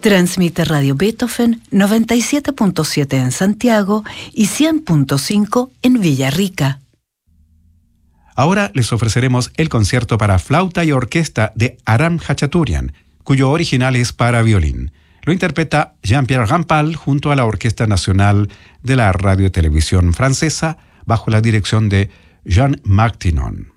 Transmite Radio Beethoven 97.7 en Santiago y 100.5 en Villarrica. Ahora les ofreceremos el concierto para flauta y orquesta de Aram Khachaturian, cuyo original es para violín. Lo interpreta Jean-Pierre Rampal junto a la Orquesta Nacional de la Radio y Televisión Francesa bajo la dirección de Jean Martinon.